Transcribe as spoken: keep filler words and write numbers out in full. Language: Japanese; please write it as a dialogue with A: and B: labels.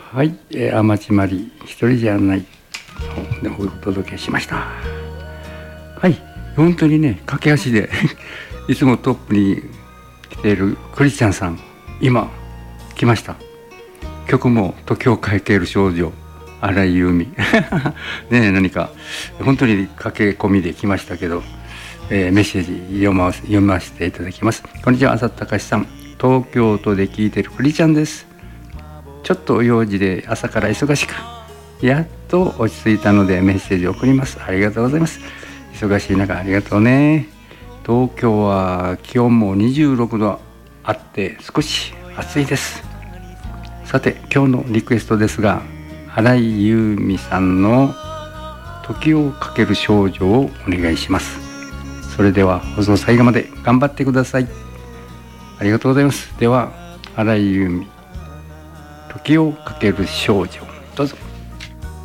A: はい、えー、天地まり一人じゃないをお届けしました。はい、本当にね、駆け足でいつもトップに来ているクリスチャンさん、今来ました。曲も時を変えている少女、荒井由実ねえ、何か本当に駆け込みで来ましたけど、えー、メッセージ読ま読ませていただきます。こんにちは、浅田隆さん、東京都で聞いているクリちゃんです。ちょっと用事で朝から忙しく、やっと落ち着いたのでメッセージを送ります。ありがとうございます。忙しい中ありがとうね。東京は気温もにじゅうろくどあって少し暑いです。さて、今日のリクエストですが、荒井由実さんの時をかける少女をお願いします。それでは放送最後まで頑張ってください。ありがとうございます。では、荒井由実、時をかける少女、どうぞ。